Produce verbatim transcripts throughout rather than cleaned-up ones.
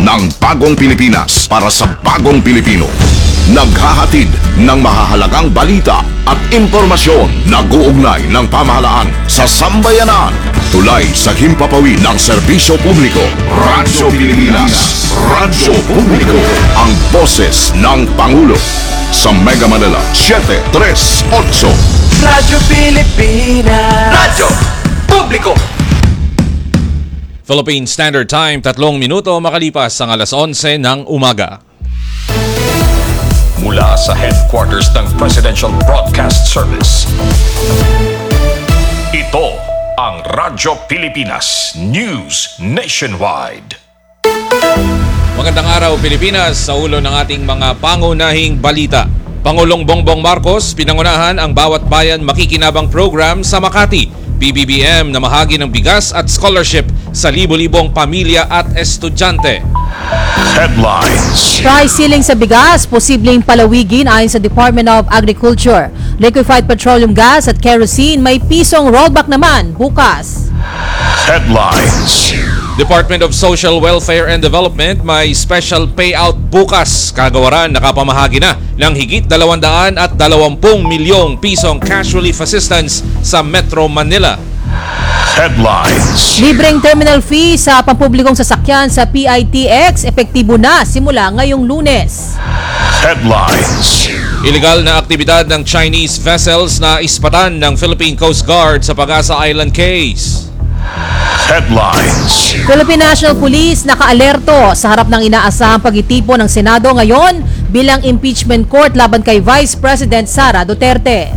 ng bagong Pilipinas para sa bagong Pilipino. Naghahatid ng mahahalagang balita at impormasyon na guugnay ng pamahalaan sa sambayanan. Tulay sa himpapawid ng serbisyo publiko. Radyo Pilipinas. Radyo Publiko. Ang boses ng Pangulo. Sa Mega Manila, seven three eight. Radyo Pilipinas. Radyo Publiko. Philippine Standard Time, tatlong minuto makalipas ang alas onse ng umaga. Mula sa headquarters ng Presidential Broadcast Service, ito ang Radyo Pilipinas News Nationwide. Magandang araw Pilipinas, sa ulo ng ating mga pangunahing balita. Pangulong Bongbong Marcos pinangunahan ang Bawat Bayan Makikinabang Program sa Makati. B B B M na mahagi ng bigas at scholarship sa libo-libong pamilya at estudyante. Headlines. Price ceiling sa bigas, posibleng palawigin ayon sa Department of Agriculture. Liquefied petroleum gas at kerosene may pisong rollback naman bukas. Headlines. Department of Social Welfare and Development may special payout bukas. Kagawaran nakapamahagi na ng higit dalawang daan at dalawampung milyong pisong cash relief assistance sa Metro Manila. Headlines. Libreng terminal fee sa pampublikong sasakyan sa P I T X epektibo na simula ngayong Lunes. Headlines. Illegal na aktibidad ng Chinese vessels na ispatan ng Philippine Coast Guard sa Pag-asa Island case. Headlines. Philippine National Police nakaalerto sa harap ng inaasahang pagtitipon ng Senado ngayon bilang impeachment court laban kay Vice President Sara Duterte.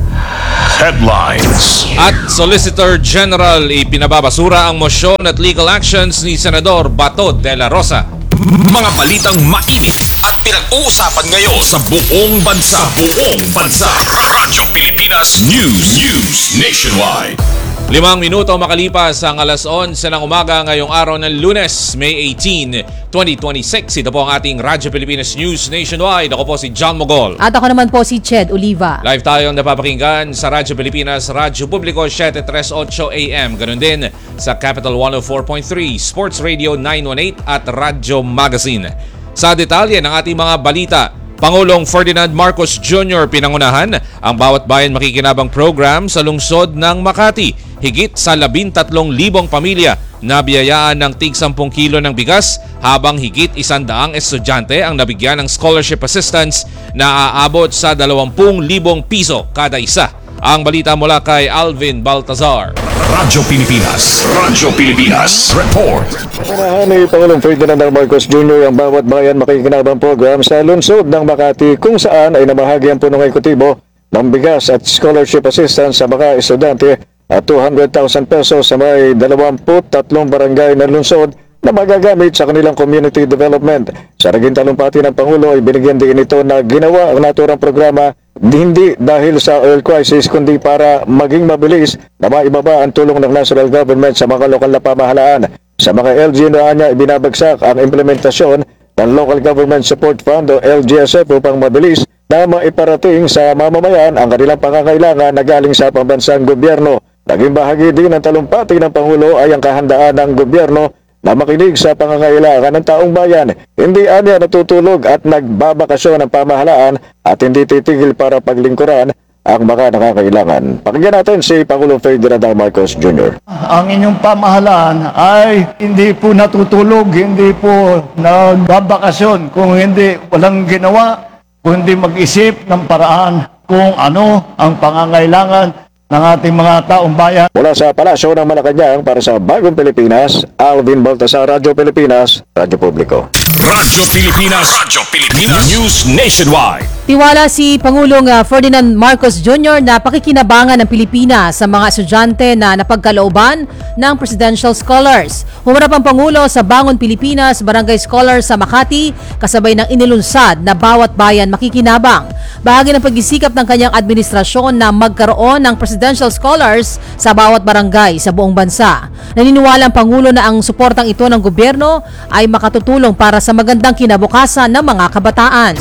Headlines. At Solicitor General ipinababasura ang mosyon at legal actions ni Senador Bato de la Rosa. Mga balitang mainit at pinag-uusapan ngayon sa buong bansa. Buong bansa. Radyo Pilipinas News. News Nationwide. Limang minuto makalipas ang alas onse ng umaga ngayong araw ng Lunes, May eighteenth, twenty twenty-six. Ito po ang ating Radyo Pilipinas News Nationwide. Ako po si John Mogol. At ako naman po si Ched Oliva. Live tayong napapakinggan sa Radyo Pilipinas, Radyo Publiko seven three eight A M. Ganun din sa Capital one oh four point three, Sports Radio nine one eight at Radyo Magazine. Sa detalye ng ating mga balita, Pangulong Ferdinand Marcos Junior pinangunahan ang Bawat Bayan Makikinabang Program sa lungsod ng Makati. Higit sa labintatlong libong pamilya na biyayaan ng tig sampung kilo ng bigas habang higit isandaang estudyante ang nabigyan ng scholarship assistance na aabot sa dalawampung libong piso kada isa. Ang balita mula kay Alvin Baltazar. Radyo Pilipinas. Radyo Pilipinas. Report. Unahan ni Pangulong Ferdinand Marcos Junior ang Bawat Bayan Makikinabang Program sa lungsod ng Makati kung saan ay namahagi ang punong ekutibo ng bigas at scholarship assistance sa mga estudyante at two hundred thousand pesos sa may dalawampu't tatlong barangay ng lungsod na magagamit sa kanilang community development. Sa naging talumpati ng Pangulo ay binigyan din ito na ginawa ang naturang programa hindi dahil sa oil crisis kundi para maging mabilis na maibaba ang tulong ng national government sa mga lokal na pamahalaan. Sa mga L G N niya ibinabagsak ang implementasyon ng Local Government Support Fund o L G S F upang mabilis na maiparating sa mamamayan ang kanilang pangangailangan na galing sa pambansang gobyerno. Naging bahagi din ng talumpati ng Pangulo ay ang kahandaan ng gobyerno na makinig sa pangangailangan ng taong bayan. Hindi anya natutulog at nagbabakasyon ng pamahalaan at hindi titigil para paglingkuran ang mga nakakailangan. Pakinggan natin si Pangulong Ferdinand Marcos Junior Ang inyong pamahalaan ay hindi po natutulog, hindi po nagbabakasyon kung hindi walang ginawa, kung hindi mag-isip ng paraan kung ano ang pangangailangan ng ating mga taong bayan. Mula sa Palasyo ng Malacanang para sa Bagong Pilipinas, Alvin Baltazar, Radyo Pilipinas, Radyo Publiko. Radyo Pilipinas. Radyo Pilipinas News Nationwide. Tiwala si Pangulong uh, Ferdinand Marcos Junior na pakikinabangan ng Pilipinas sa mga estudyante na napagkalooban ng Presidential Scholars. Humarap ang Pangulo sa Bangon Pilipinas Barangay Scholars sa Makati kasabay ng inilunsad na Bawat Bayan Makikinabang. Bahagi ng pagsisikap ng kanyang administrasyon na magkaroon ng Presidential Scholars sa bawat barangay sa buong bansa. Naniniwala ang Pangulo na ang suportang ito ng gobyerno ay makatutulong para sa magandang kinabukasan ng mga kabataan.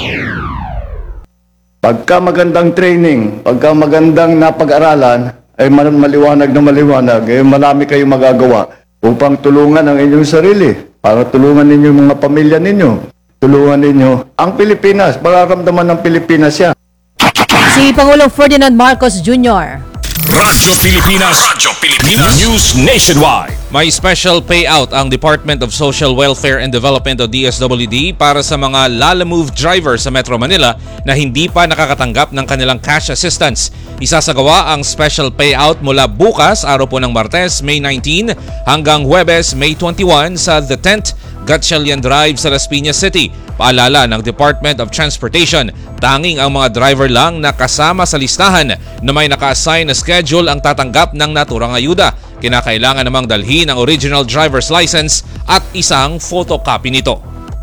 Pagka magandang training, pagka magandang napag-aralan, ay maliwanag na maliwanag, ay marami kayong magagawa upang tulungan ang inyong sarili. para tulungan ninyo yung mga pamilya ninyo. Tulungan ninyo ang Pilipinas. Mararamdaman ng Pilipinas yan. Si Pangulong Ferdinand Marcos Junior Radyo Pilipinas, Radyo Pilipinas, News Nationwide. May special payout ang Department of Social Welfare and Development o D S W D para sa mga Lalamove driver sa Metro Manila na hindi pa nakakatanggap ng kanilang cash assistance. Isasagawa ang special payout mula bukas, araw po ng Martes, May nineteen, hanggang Huwebes, May twenty-one sa The Tent, Gatchalian Drive sa Las Piñas City. Paalala ng Department of Transportation, tanging ang mga driver lang na kasama sa listahan na may naka-assign na schedule ang tatanggap ng naturang ayuda. Kinakailangan namang dalhin ang original driver's license at isang photocopy nito.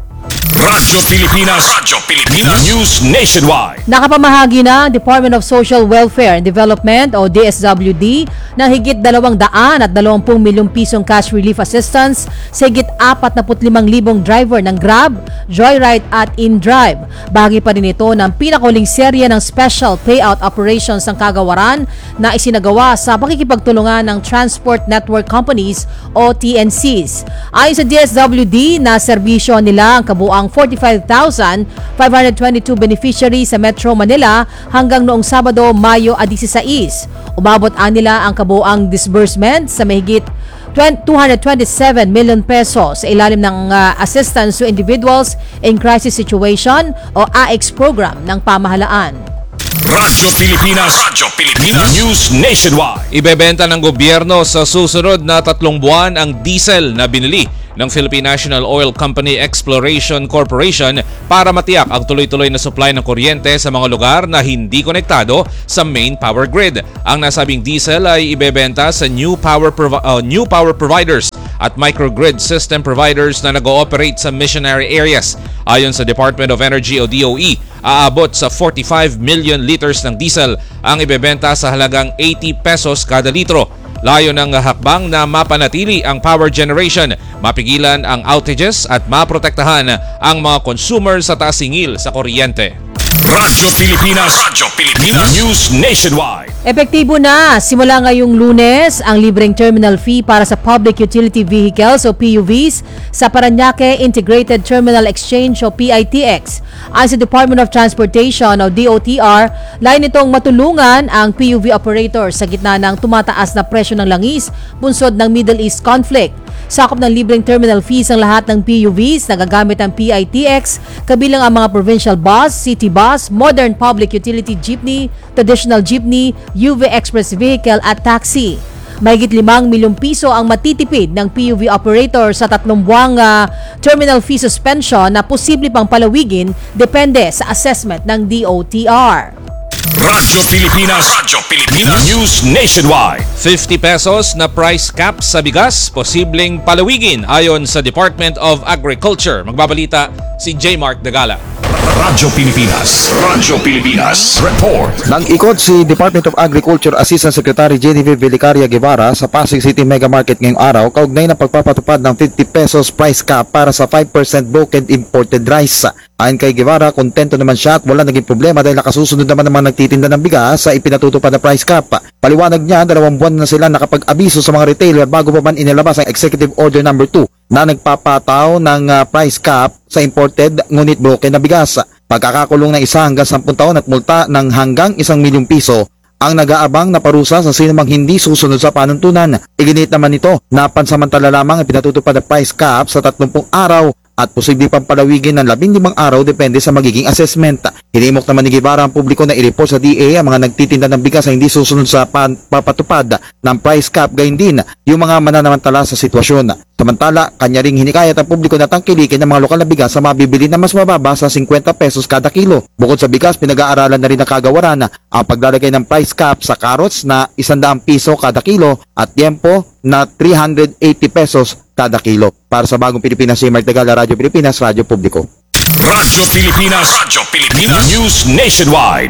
Radyo Pilipinas, Radyo Pilipinas, News Nationwide. Nakapamahagi na ang Department of Social Welfare and Development o D S W D ng higit dalawang daan at dalawampung milyong pisong cash relief assistance sa higit apat na limang libong driver ng Grab, Joyride at InDrive. Bahagi pa rin ito ng pinakahuling serye ng special payout operations ng kagawaran na isinagawa sa pakikipagtulungan ng Transport Network Companies o T N Cs. Ayon sa D S W D, na serbisyo nila ang kabuang forty-five thousand five hundred twenty-two beneficiaries sa Metro Manila hanggang noong Sabado, Mayo sixteen. Umabot ang nila ang kabuang disbursement sa mahigit two hundred twenty-seven million pesos sa ilalim ng uh, Assistance to Individuals in Crisis Situation o A I C program ng pamahalaan. Radyo Pilipinas, Radyo Pilipinas, News Nationwide. Ibebenta ng gobyerno sa susunod na tatlong buwan ang diesel na binili ng Philippine National Oil Company Exploration Corporation para matiyak ang tuloy-tuloy na supply ng kuryente sa mga lugar na hindi konektado sa main power grid. Ang nasabing diesel ay ibebenta sa new power provi- uh, new power providers at microgrid system providers na nag-ooperate sa missionary areas. Ayon sa Department of Energy o D O E, aabot sa forty-five million liters ng diesel ang ibebenta sa halagang eighty pesos kada litro. Layo ng hakbang na mapanatili ang power generation, mapigilan ang outages at maprotektahan ang mga consumer sa taas singil sa kuryente. Radyo Pilipinas, Radyo Pilipinas, News Nationwide. Epektibo na simula ngayong Lunes ang libreng terminal fee para sa Public Utility Vehicles o P U Vs sa Parañaque Integrated Terminal Exchange o P I T X. Ayon sa Department of Transportation o D O T R, layo nitong matulungan ang P U V operator sa gitna ng tumataas na presyo ng langis bunsod ng Middle East conflict. Sakop ng libreng terminal fees ang lahat ng P U Vs na gagamit ang P I T X, kabilang ang mga provincial bus, city bus, modern public utility jeepney, traditional jeepney, U V express vehicle at taxi. Mahigit limang milyong piso ang matitipid ng P U V operator sa tatlong buwang uh, terminal fee suspension na posible pang palawigin depende sa assessment ng D O T R. Radyo Pilipinas, Radyo Pilipinas, News Nationwide. fifty pesos na price cap sa bigas, posibleng palawigin ayon sa Department of Agriculture. Magbabalita si J. Mark Dagala. Radyo Pilipinas, Radyo Pilipinas, Report. Nang ikot si Department of Agriculture Assistant Secretary Genevieve Velicaria Guevara sa Pasig City Mega Market ngayong araw kaugnay ng pagpapatupad ng fifty pesos price cap para sa five percent broken imported rice. Ayon kay Guevara, kontento naman siya at wala naging problema dahil nakasusunod naman ng mga nagtitinda ng bigas sa ipinatutupad na price cap. Paliwanag niya, dalawang buwan na sila nakapag-abiso sa mga retailer bago pa man inilabas ang Executive Order number two na nagpapataw ng uh, price cap sa imported ngunit broken na bigas. Pagkakakulong ng isa hanggang sampung taon at multa ng hanggang isang milyong piso ang nag-aabang na parusa sa sinumang hindi susunod sa panuntunan. Iginit naman nito na pansamantala lamang ang pinatutupad na price cap sa tatlumpung araw at posibleng pampalawigin ng labing limang araw depende sa magiging assessment. Hinimok naman ni Guevara ang publiko na i-report sa D A ang mga nagtitinda ng bigas na hindi susunod sa papatupad ng price cap, gayon din yung mga mananamantala sa sitwasyon. Samantala, kanya ring hinikayat ang publiko na tangkilikin ng mga lokal na bigas sa mabibili na mas mababa sa fifty pesos kada kilo. Bukod sa bigas, pinag-aaralan na rin ng kagawaran ang paglalagay ng price cap sa carrots na one hundred piso kada kilo at tiempo na three hundred eighty pesos kada kilo. Para sa Bagong Pilipinas, si Mark Dagala, Radyo Pilipinas, Radyo Publiko. Radyo Pilipinas, Radyo Pilipinas, News Nationwide.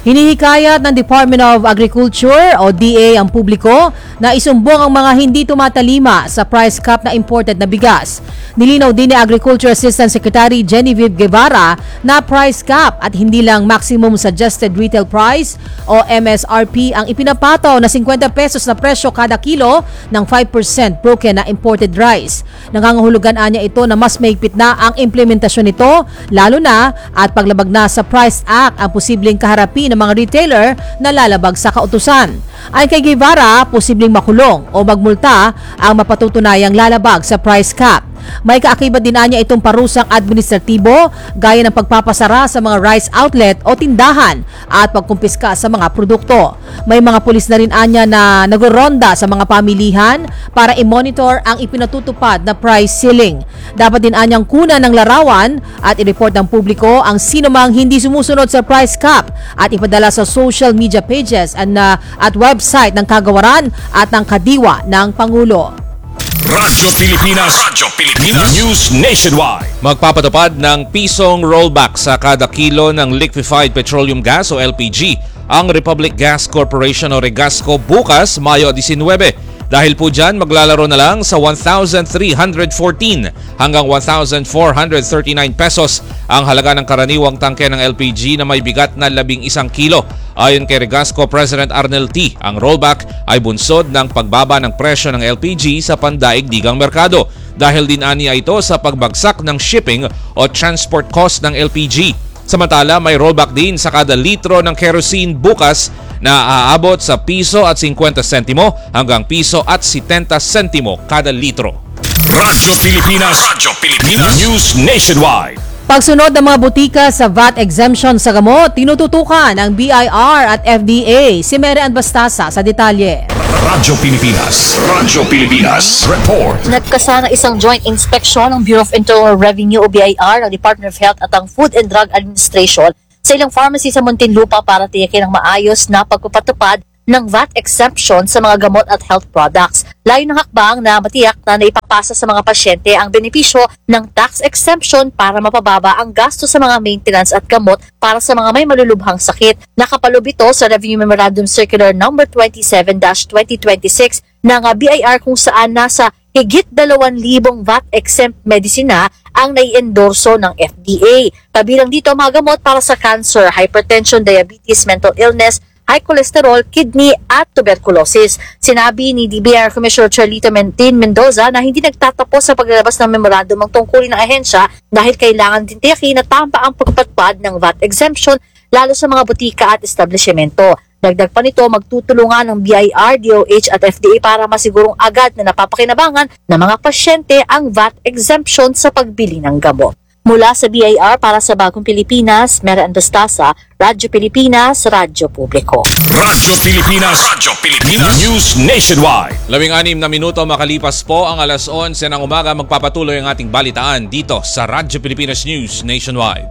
Hinihikayat ng Department of Agriculture o D A ang publiko na isumbong ang mga hindi tumatalima sa price cap na imported na bigas. Nilinaw din ni Agriculture Assistant Secretary Genevieve Guevara na price cap at hindi lang maximum suggested retail price o M S R P ang ipinapataw na fifty pesos na presyo kada kilo ng five percent broken na imported rice. Nangangahulugan niya ito na mas mahigpit na ang implementasyon nito, lalo na at paglabag na sa Price Act ang posibleng kaharapin ng mga retailer na lalabag sa kautusan. Ayon kay Guevara, posibleng makulong o magmulta ang mapatutunayang lalabag sa price cap. May kaakibat din niya itong parusang administratibo gaya ng pagpapasara sa mga rice outlet o tindahan at pagkumpiska sa mga produkto. May mga pulis na rin anya na nagoronda sa mga pamilihan para i-monitor ang ipinatutupad na price ceiling. Dapat din anyang kunan ng larawan at i-report ng publiko ang sinumang hindi sumusunod sa price cap at ipadala sa social media pages and, uh, at website ng kagawaran at ng kadiwa ng Pangulo. Radyo Pilipinas. Radyo Pilipinas. News Nationwide. Magpapatupad ng pisong rollback sa kada kilo ng liquefied petroleum gas o L P G ang Republic Gas Corporation o Regasco bukas, Mayo nineteen. Dahil po dyan, maglalaro na lang sa one thousand three hundred fourteen hanggang one thousand four hundred thirty-nine pesos ang halaga ng karaniwang tangke ng L P G na may bigat na labing isang kilo. Ayon kay Regasco President Arnel T., ang rollback ay bunsod ng pagbaba ng presyo ng L P G sa pandaigdigang merkado. Dahil din aniya ito sa pagbagsak ng shipping o transport cost ng L P G. Samantala, may rollback din sa kada litro ng kerosene bukas na aabot sa piso at fifty sentimo hanggang piso at seventy sentimo kada litro. Radyo Pilipinas. Radyo Pilipinas. News Nationwide. Pagsunod ng mga butika sa V A T exemption sa gamot, tinututukan ng B I R at F D A. Si Mary Ann Bastasa sa detalye. Radyo Pilipinas. Radyo Pilipinas. Report. Nagkasa ng isang joint inspection ng Bureau of Internal Revenue o B I R, ang Department of Health at ang Food and Drug Administration sa ilang pharmacy sa Muntinlupa para tiyakin ang maayos na pagpapatupad ng V A T exemption sa mga gamot at health products. Layo ng hakbang na matiyak na naipapasa sa mga pasyente ang benepisyo ng tax exemption para mapababa ang gasto sa mga maintenance at gamot para sa mga may malulubhang sakit. Nakapaloob ito sa Revenue Memorandum Circular number twenty-seven dash twenty twenty-six ng B I R kung saan nasa higit dalawang libong V A T exempt medisina ang nai-endorso ng F D A. Kabilang dito ang mga gamot para sa cancer, hypertension, diabetes, mental illness, high cholesterol, kidney at tuberculosis. Sinabi ni D B I R Commissioner Charlito Mentin Mendoza na hindi nagtatapos sa paglalabas ng memorandum ang tungkulin ng ahensya dahil kailangan din tiyakin na tama ang pagpatupad ng V A T exemption lalo sa mga butika at establishmento. Dagdag pa nito, magtutulungan ng B I R, D O H at F D A para masigurong agad na napapakinabangan ng mga pasyente ang V A T exemption sa pagbili ng gamot. Mula sa B I R para sa Bagong Pilipinas, Mary Ann Bastasa, Radyo Pilipinas, Radyo Publiko. Radyo Pilipinas. Radyo Pilipinas. News Nationwide. Labing anim na minuto makalipas po ang alas onse ng umaga, magpapatuloy ang ating balitaan dito sa Radyo Pilipinas News Nationwide.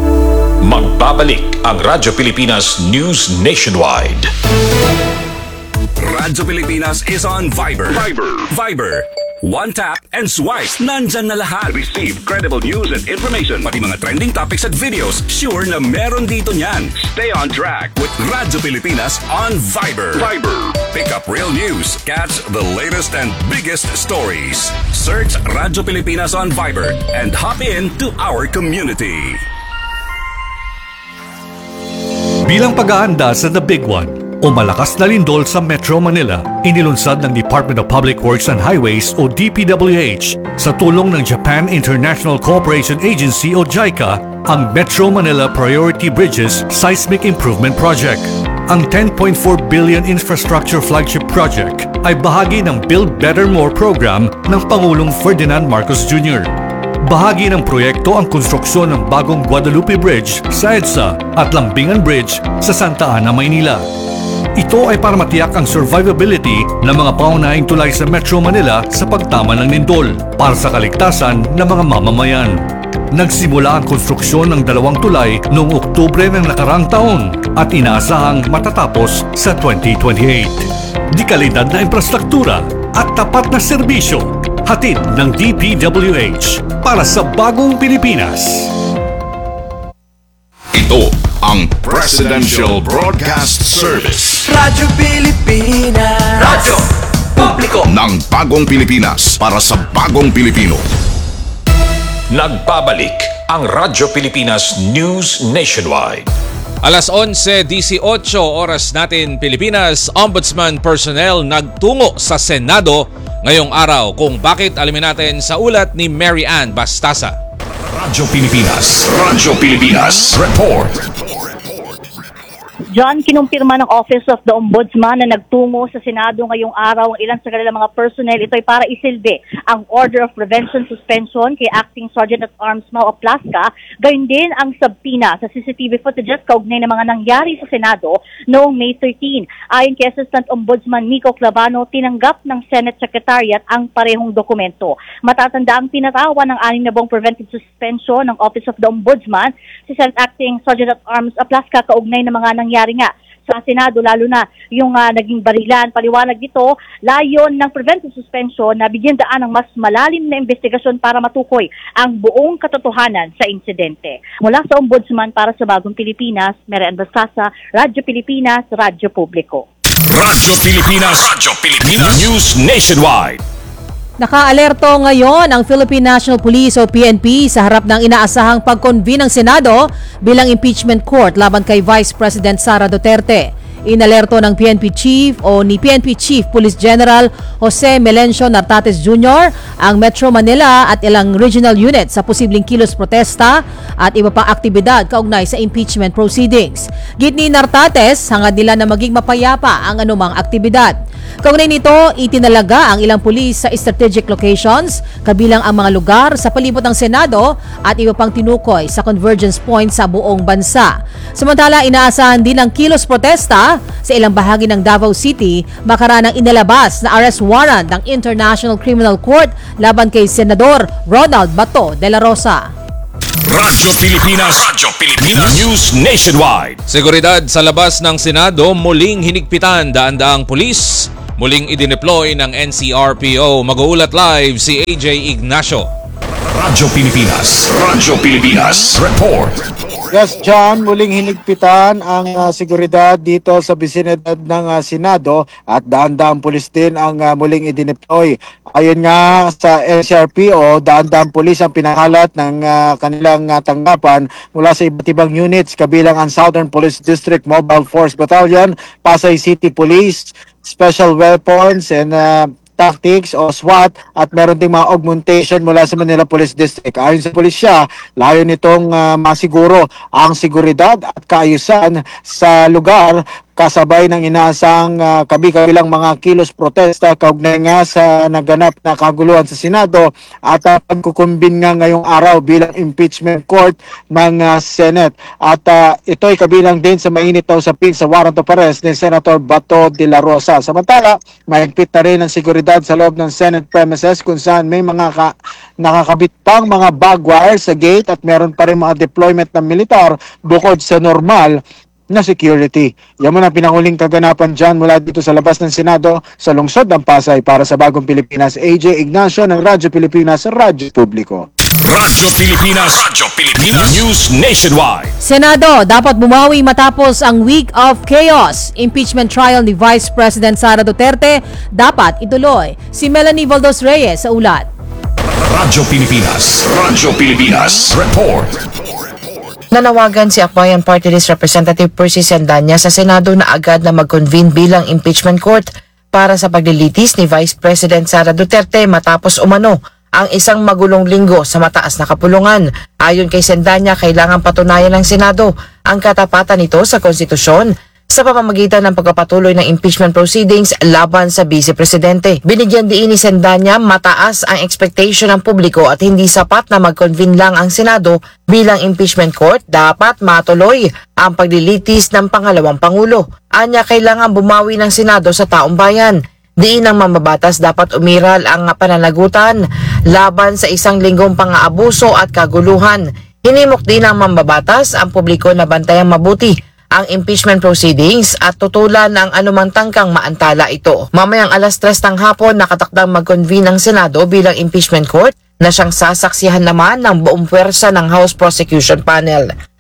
Magbabalik ang Radyo Pilipinas News Nationwide. Radyo Pilipinas is on Viber. Viber. Viber. One tap and swipe. Nandyan na lahat. Receive credible news and information. Pati mga trending topics at videos. Sure na meron dito niyan. Stay on track with Radyo Pilipinas on Viber. Viber. Pick up real news. Catch the latest and biggest stories. Search Radyo Pilipinas on Viber and hop in to our community. Bilang pag-aanda sa The Big One o malakas na lindol sa Metro Manila, inilunsad ng Department of Public Works and Highways o D P W H sa tulong ng Japan International Cooperation Agency o JICA ang Metro Manila Priority Bridges Seismic Improvement Project. Ang ten point four billion infrastructure flagship project ay bahagi ng Build Better More program ng Pangulong Ferdinand Marcos Junior Bahagi ng proyekto ang konstruksyon ng bagong Guadalupe Bridge sa EDSA at Lambingan Bridge sa Santa Ana, Maynila. Ito ay para matiyak ang survivability ng mga paunahing tulay sa Metro Manila sa pagtama ng lindol para sa kaligtasan ng mga mamamayan. Nagsimula ang konstruksyon ng dalawang tulay noong Oktubre ng nakarang taon at inaasahang matatapos sa twenty twenty-eight. Di kalidad na infrastruktura at tapat na serbisyo, hatid ng D P W H para sa bagong Pilipinas. Ito ang Presidential Broadcast Service Radyo Pilipinas. Radyo Publiko ng Bagong Pilipinas para sa Bagong Pilipino. Nagbabalik ang Radyo Pilipinas News Nationwide. Alas onse dieciocho oras natin Pilipinas, Ombudsman personnel nagtungo sa Senado ngayong araw. Kung bakit, alamin natin sa ulat ni Mary Ann Bastasa. Radyo Pilipinas. Radyo Pilipinas. Report. John, kinumpirma ng Office of the Ombudsman na nagtungo sa Senado ngayong araw ang ilan sa kanilang mga personnel. Ito ay para isilbi ang Order of Prevention Suspension kay Acting Sergeant at Arms Mau Aplasca. Gayun din ang subpoena sa C C T V footages kaugnay ng mga nangyari sa Senado noong May thirteenth. Ayon kay Assistant Ombudsman Mico Clavano, tinanggap ng Senate Secretariat ang parehong dokumento. Matatanda ang pinatawan ng anim na buwang preventive suspension ng Office of the Ombudsman si Senate Acting Sergeant at Arms Aplasca kaugnay ng mga nangyari nga sa Senado, lalo na yung uh, naging barilan. Paliwanag dito, layon ng preventive suspension na bigyan daan ng mas malalim na investigasyon para matukoy ang buong katotohanan sa insidente. Mula sa Ombudsman para sa Bagong Pilipinas, Mary Ann Bastasa, Radyo Pilipinas, Radyo Publiko. Radyo Pilipinas. Radyo Pilipinas News Nationwide. Naka-alerto ngayon ang Philippine National Police o P N P sa harap ng inaasahang pag-convene ng Senado bilang impeachment court laban kay Vice President Sara Duterte. Inalerto ng P N P Chief o ni P N P Chief Police General Jose Melencio Nartates Junior ang Metro Manila at ilang regional unit sa posibleng kilos protesta at iba pang aktibidad kaugnay sa impeachment proceedings. Git ni Nartates, hangad nila na maging mapayapa ang anumang aktibidad. Kaugnay nito, itinalaga ang ilang pulis sa strategic locations, kabilang ang mga lugar sa palibot ng Senado at iba pang tinukoy sa convergence points sa buong bansa. Samantala, inaasahan din ang kilos protesta sa ilang bahagi ng Davao City makaraan ng inilabas na arrest warrant ng International Criminal Court laban kay Senador Ronald Bato de la Rosa. Radyo Pilipinas. Radyo Pilipinas News Nationwide. Seguridad sa labas ng Senado, muling hinigpitan daan-daang pulis. Muling idineploy ng N C R P O. Mag-uulat live si A J Ignacio. Radyo Pilipinas. Radyo Pilipinas. Report. Yes, John, muling hinigpitan ang uh, seguridad dito sa bisinidad ng uh, Senado at daan-daang pulis din ang uh, muling idineploy. Ayon nga sa N C R P O, daan-daang pulis ang pinakalat ng uh, kanilang uh, tanggapan mula sa iba't ibang units kabilang ang Southern Police District Mobile Force Battalion, Pasay City Police, Special Weapons and uh, Tactics o SWAT at meron ding mga augmentation mula sa Manila Police District. Ayon sa pulisya, layo nitong uh, masiguro ang seguridad at kaayusan sa lugar kasabay ng inaasang uh, kabi-kabilang mga kilos protesta kaugnay nga sa naganap na kaguluhan sa Senado at uh, pagkukumbin nga ngayong araw bilang impeachment court ng uh, Senate. At uh, ito ay kabilang din sa mainit na usapin sa warrant of arrest ni Senator Bato de la Rosa. Samantala, mahigpit na rin ang seguridad sa loob ng Senate premises kung saan may mga ka- nakakabit pang mga bag wire sa gate at meron pa rin mga deployment ng militar bukod sa normal na security. Yan mo na pinakuling kaganapan dyan mula dito sa labas ng Senado sa lungsod ng Pasay para sa Bagong Pilipinas. A J Ignacio ng Radyo Pilipinas, Radyo Publiko. Radyo Pilipinas. Radyo Pilipinas News Nationwide. Senado, dapat bumawi matapos ang week of chaos. Impeachment trial ni Vice President Sara Duterte dapat ituloy. Si Melanie Valdos Reyes sa ulat. Radyo Pilipinas. Radyo Pilipinas. Report. Nanawagan si Akbayan Party List Representative Percy Sandanya sa Senado na agad na mag-convene bilang impeachment court para sa paglilitis ni Vice President Sara Duterte matapos umano ang isang magulong linggo sa mataas na kapulungan. Ayon kay Sandanya, kailangan patunayan ng Senado ang katapatan nito sa konstitusyon sa pamamagitan ng pagpapatuloy ng impeachment proceedings laban sa Vice Presidente. Binigyan diin ni Sandanya mataas ang expectation ng publiko at hindi sapat na mag-convene lang ang Senado bilang impeachment court, dapat matuloy ang paglilitis ng pangalawang Pangulo. Anya, kailangan bumawi ng Senado sa taong bayan. Diin ng mambabatas dapat umiral ang pananagutan laban sa isang linggong pang-aabuso at kaguluhan. Hinimok din ng mambabatas ang publiko na bantayang mabuti ang impeachment proceedings at tutulan ng anumang tangkang maantala ito. Mamayang alas tres ng hapon nakatakdang mag-convene ang Senado bilang impeachment court na siyang sasaksihan naman ng buong puwersa ng House Prosecution Panel.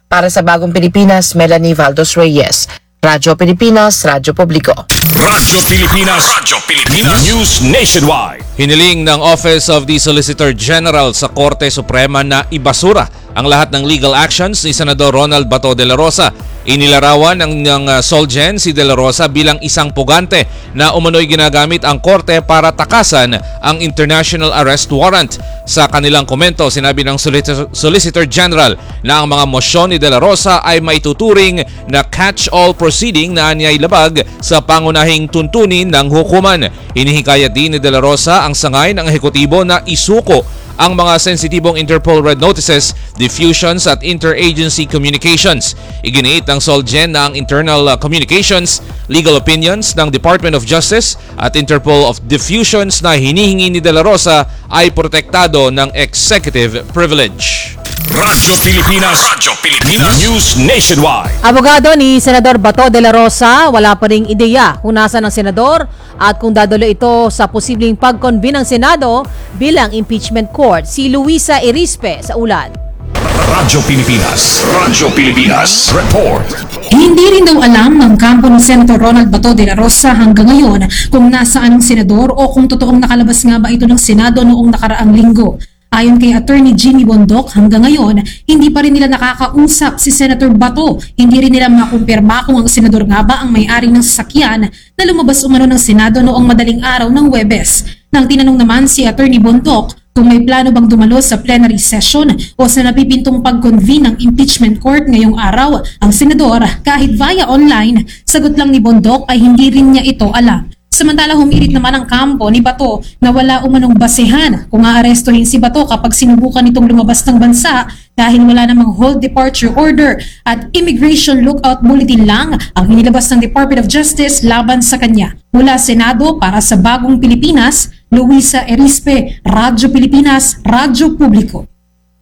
Para sa Bagong Pilipinas, Melanie Valdos Reyes. Radyo Pilipinas, Radyo Publiko. Radyo Pilipinas. Radyo Pilipinas. News Nationwide. Hiniling ng Office of the Solicitor General sa Korte Suprema na ibasura ang lahat ng legal actions ni Senador Ronald Bato de la Rosa. Inilarawan ng, ng uh, Solgen si de la Rosa bilang isang pugante na umano'y ginagamit ang korte para takasan ang International Arrest Warrant. Sa kanilang komento, sinabi ng Solicitor, Solicitor General na ang mga mosyon ni de la Rosa ay maituturing na catch-all proceeding na anyay labag sa pangunahing tuntunin ng hukuman. Hinihikayat din ni de la Rosa ang sangay ng ehekutibo na isuko ang mga sensitibong Interpol Red Notices, diffusions at interagency communications. Iginiit ng Solgen na ang internal uh, communications, legal opinions ng Department of Justice at Interpol of diffusions na hinihingi ni de la Rosa ay protektado ng executive privilege. Radyo Pilipinas. Radyo Pilipinas. News Nationwide. Abogado ni Senador Bato de la Rosa, wala pa ring ideya kung nasa ng senador at kung dadalo ito sa posibleng pag-convene ng Senado bilang impeachment court. Si Luisa Erispe sa ulat. Radyo Pilipinas. Radyo Pilipinas. Report. Hindi rin daw alam ng kampo ni Senator Ronald Bato de la Rosa hanggang ngayon kung nasaan ang senador o kung totoong nakalabas nga ba ito ng Senado noong nakaraang linggo. Ayon kay Attorney Jimmy Bondoc, hanggang ngayon, hindi pa rin nila nakakausap si Senator Bato. Hindi rin nila makumpirma kung ang senador nga ba ang may-ari ng sasakyan na lumabas umano ng Senado noong madaling araw ng Huwebes. Nang tinanong naman si Attorney Bondoc kung may plano bang dumalo sa plenary session o sa napipintong pag-convene ng impeachment court ngayong araw, ang senador, kahit via online, sagot lang ni Bondoc ay hindi rin niya ito alam. Samantala, humirit naman ang kampo ni Bato na wala umanong basehan kung aarestuhin si Bato kapag sinubukan itong lumabas ng bansa dahil wala namang hold departure order at immigration lookout bulletin lang ang inilabas ng Department of Justice laban sa kanya. Mula Senado para sa Bagong Pilipinas, Luisa Erispe, Radyo Pilipinas, Radyo Publiko.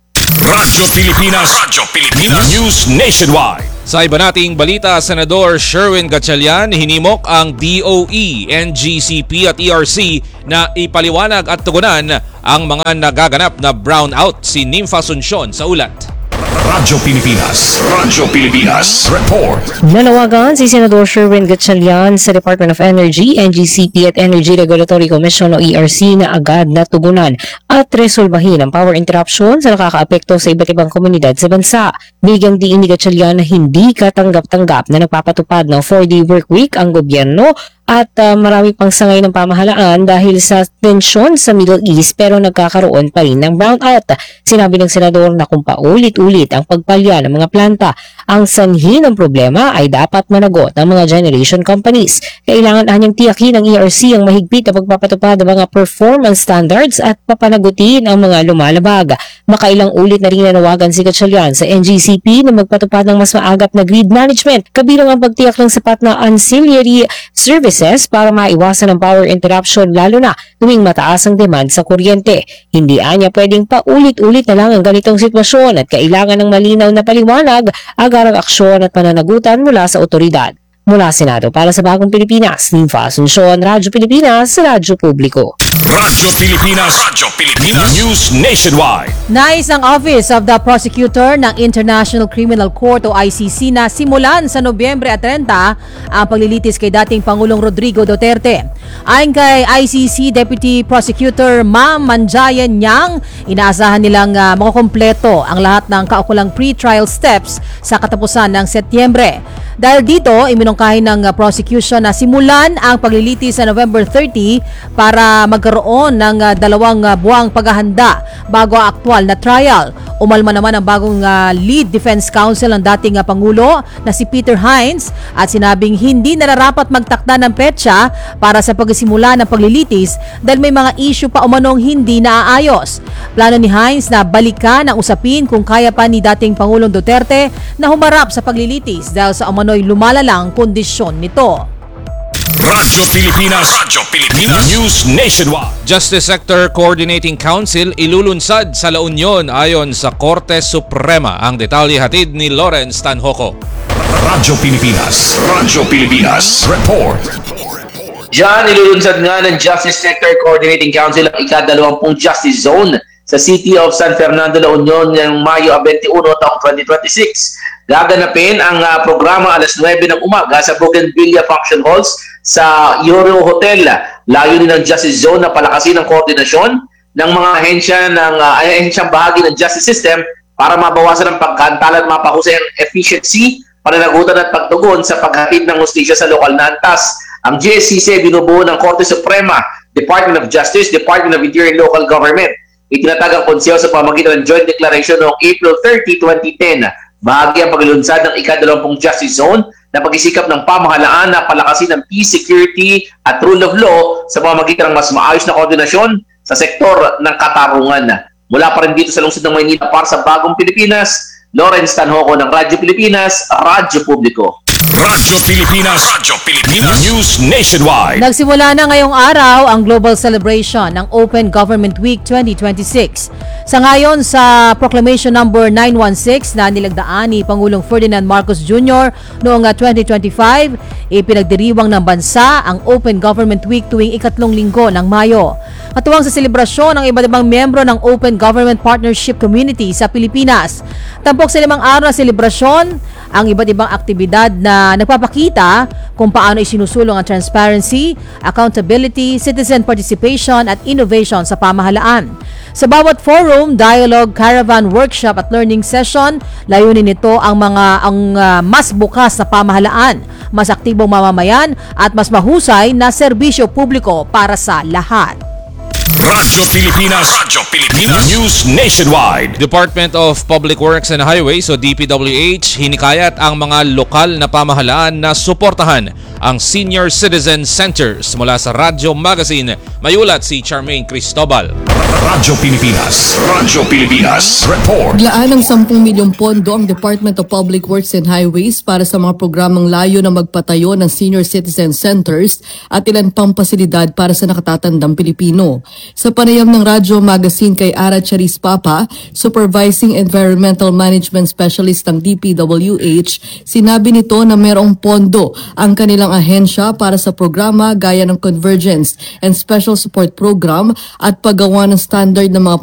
Radyo Pilipinas. Radyo Pilipinas. News Nationwide. Sa iba nating balita, Senador Sherwin Gatchalian hinimok ang D O E, N G C P at E R C na ipaliwanag at tugunan ang mga nagaganap na brownout. Si Nympha Asuncion sa ulat. Radyo Pilipinas. Radyo Pilipinas. Report. Nanawagan si Senador Sherwin Gatchalian sa Department of Energy, N G C P at Energy Regulatory Commission o E R C na agad na tugunan at resolbahin ang power interruption sa nakakaapekto sa iba't ibang komunidad sa bansa. Bigyang diin ni Gatchalian na hindi katanggap-tanggap na nagpapatupad ng four-day work week ang gobyerno at uh, marami pang sangay ng pamahalaan dahil sa tensyon sa Middle East pero nagkakaroon pa rin ng brownout. Sinabi ng senador na kung paulit-ulit ang pagpalya ng mga planta, ang sanhi ng problema ay dapat managot ng mga generation companies. Kailangan anyang tiyakin ng E R C ang mahigpit na pagpapatupad ng mga performance standards at papanagutin ang mga lumalabag. Makailang ulit na rin nanawagan si Gatchalian sa N G C P na magpatupad ng mas maagap na grid management kabilang ang pagtiyak ng sapat na ancillary services para maiwasan ang power interruption lalo na tuwing mataas ang demand sa kuryente. Hindi anya pwedeng paulit-ulit na lang ang ganitong sitwasyon at kailangan ng malinaw na paliwanag, agarang aksyon at pananagutan mula sa otoridad. Mula Senado para sa Bagong Pilipinas, Nympha Asuncion, Radyo Pilipinas, Radyo Publiko. Radyo Pilipinas. Radyo Pilipinas. News Nationwide. Nais ng Office of the Prosecutor ng International Criminal Court o I C C na simulan sa Nobyembre at thirty ang paglilitis kay dating Pangulong Rodrigo Duterte. Ayon kay I C C Deputy Prosecutor Ma'am Manjayan Nyang, inaasahan nilang uh, makukumpleto ang lahat ng kaukulang pre-trial steps sa katapusan ng Setyembre. Dahil dito, iminungkahi ng uh, prosecution na simulan ang paglilitis sa November thirty para magkaroon ng uh, dalawang uh, buwang paghahanda bago ang aktwal na trial. Umalma naman ang bagong uh, lead defense counsel ng dating uh, Pangulo na si Peter Hines at sinabing hindi nararapat magtakda ng petsa para sa pagsisimula ng paglilitis dahil may mga issue pa umanong hindi naaayos. Plano ni Hines na balikan ang usapin kung kaya pa ni dating Pangulong Duterte na humarap sa paglilitis dahil sa umano'y lumalalang kondisyon nito. Radyo Pilipinas. Radyo Pilipinas. News Nationwide. Justice Sector Coordinating Council ilulunsad sa La Union ayon sa Korte Suprema. Ang detalye hatid ni Lawrence Tanhoco. Radyo Pilipinas. Radyo Pilipinas. Report. Diyan, ilulunsad nga ng Justice Sector Coordinating Council ang ikadalawampung Justice Zone sa City of San Fernando, La Union ngayong Mayo twenty-one taong twenty twenty-six. Gaganapin ang uh, programa alas nuwebe ng umaga sa Bougainvillea Function Halls sa Euro Hotel. Layunin ng Justice Zone na palakasin ang koordinasyon ng mga ahensya ng uh, ahensyang bahagi ng justice system para mabawasan ang pagkantalan, mapahusay ang efficiency, pananagutan at pagtugon sa paghatid ng hustisya sa lokal na antas. Ang G S C C binubuo ng Korte Suprema, Department of Justice, Department of Interior and Local Government. Itinatag ang konseho sa pamamagitan ng Joint Declaration noong April thirtieth, twenty ten. Bahagi ang paglulunsad ng ikadalawampung Justice Zone na pag-isikap ng pamahalaan na palakasin ng peace, security at rule of law sa pamamagitan ng mas maayos na koordinasyon sa sektor ng katarungan. Mula pa rin dito sa lungsod ng Maynila para sa Bagong Pilipinas, Lawrence Tanhoco ng Radyo Pilipinas, Radyo Publiko. Radyo Pilipinas, Radyo Pilipinas, News Nationwide. Nagsimula na ngayong araw ang global celebration ng Open Government Week twenty twenty-six. Sa ngayon sa Proclamation number nine one six na nilagdaan ni Pangulong Ferdinand Marcos Junior noong twenty twenty-five, ipinagdiriwang ng bansa ang Open Government Week tuwing ikatlong linggo ng Mayo. Katuwang sa selebrasyon ng iba't ibang miyembro ng Open Government Partnership Community sa Pilipinas. Tampok sa limang araw na selebrasyon ang iba't ibang aktibidad na nagpapakita kung paano isinusulong ang transparency, accountability, citizen participation at innovation sa pamahalaan. Sa bawat forum, dialogue, caravan, workshop at learning session, layunin nito ang mga ang uh, mas bukas na pamahalaan, mas aktibong mamamayan at mas mahusay na serbisyo publiko para sa lahat. Radyo Pilipinas, Radyo Pilipinas, News Nationwide. Department of Public Works and Highways o D P W H hinikayat ang mga lokal na pamahalaan na suportahan ang Senior Citizen Centers. Mula sa Radyo Magazine, may ulat si Charmaine Cristobal. Radyo Pilipinas, Radyo Pilipinas, Report. Naglaan ng ten milyong pondo ang Department of Public Works and Highways para sa mga programang layo na magpatayo ng Senior Citizen Centers at ilan pang pasilidad para sa nakatatandang Pilipino. Sa panayam ng Radyo Magazine kay Ara Charis Papa, Supervising Environmental Management Specialist ng D P W H, sinabi nito na mayroong pondo ang kanilang ahensya para sa programa gaya ng Convergence and Special Support Program at paggawa ng standard ng mga